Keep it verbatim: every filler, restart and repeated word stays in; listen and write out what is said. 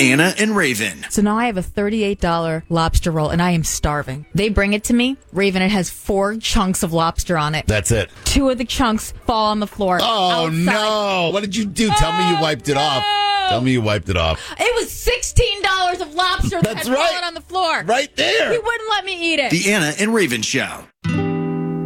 Anna and Raven. So now I have a thirty-eight dollars lobster roll, and I am starving. They bring it to me. Raven, it has four chunks of lobster on it. That's it. Two of the chunks fall on the floor. Oh, outside. no. What did you do? Tell me you wiped it no. off. Tell me you wiped it off. It was sixteen dollars of lobster that That's had right. fallen on the floor. Right there. He wouldn't let me eat it. The Anna and Raven Show.